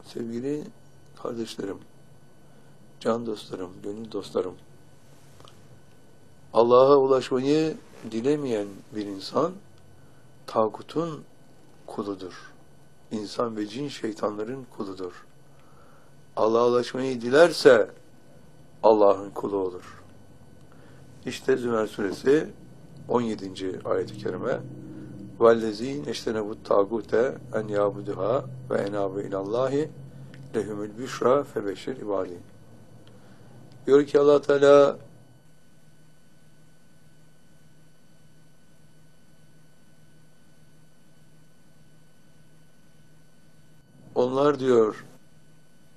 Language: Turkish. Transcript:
Sevgili kardeşlerim, can dostlarım, gönül dostlarım, Allah'a ulaşmayı dilemeyen bir insan, tağutun kuludur. İnsan ve cin şeytanların kuludur. Allah'a ulaşmayı dilerse, Allah'ın kulu olur. İşte Zümer suresi 17. ayet-i kerime وَالَّذ۪ينَ اَشْتَنَبُوا التَّاغُوتَ اَنْ يَعْبُدُهَا وَاَنَابُوا اِلَى اللّٰهِ lehumul büşra febeşir ibadin. Diyor ki Allah Teala, onlar diyor